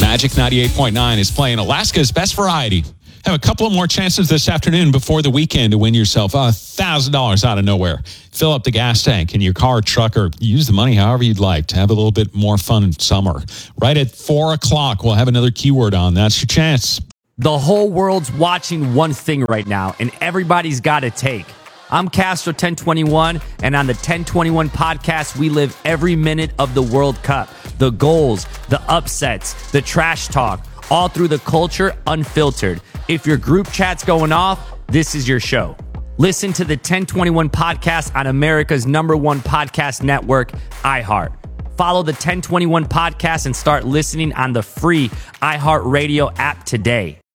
Magic 98.9 is playing Alaska's Best Variety. Have a couple of more chances this afternoon before the weekend to win yourself $1,000 out of nowhere. Fill up the gas tank in your car, truck, or use the money however you'd like to have a little bit more fun in summer. Right at 4 o'clock, we'll have another keyword on. That's your chance. The whole world's watching one thing right now, and everybody's got a take. I'm Castro 1021, and on the 1021 podcast, we live every minute of the World Cup. The goals, the upsets, the trash talk, all through the culture, unfiltered. If your group chat's going off, this is your show. Listen to the 1021 podcast on America's #1 podcast network, iHeart. Follow the 1021 podcast and start listening on the free iHeartRadio app today.